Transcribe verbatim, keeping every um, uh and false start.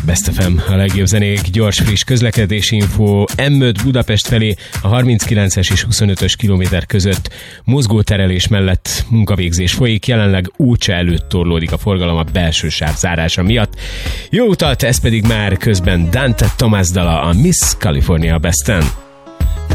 Best ef em, a legjobb zenék, gyors, friss közlekedési info. em öt Budapest felé a harminckilences és huszonötös kilométer között mozgóterelés mellett munkavégzés folyik, jelenleg Ócsa előtt torlódik a forgalom a belső sáv zárása miatt. Jó utat, ez pedig már közben Dante Thomas dala a Miss California Besten.